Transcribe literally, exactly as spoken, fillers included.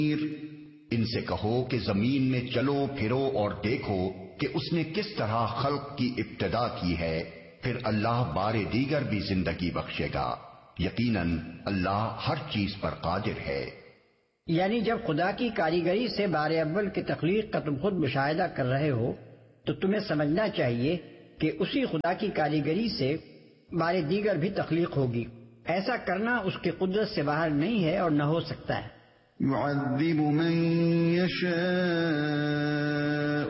इनसे कहो कि जमीन में चलो फिरो और देखो कि उसने किस तरह खल्क की इब्तिदा की है, फिर अल्लाह बारे दीगर भी जिंदगी बख्शेगा। यकीनन अल्लाह हर चीज पर कादिर है। यानी जब खुदा की कारीगरी से बारे अव्वल की तख्लीक का तुम खुद मुशाहिदा कर रहे हो तो तुम्हें समझना चाहिए कि उसी खुदा की कारीगरी से बारे दीगर भी तख्लीक होगी। ऐसा करना उसकी कुदरत से बाहर नहीं है और न हो सकता है। युअज़्ज़िबु मन यशाअ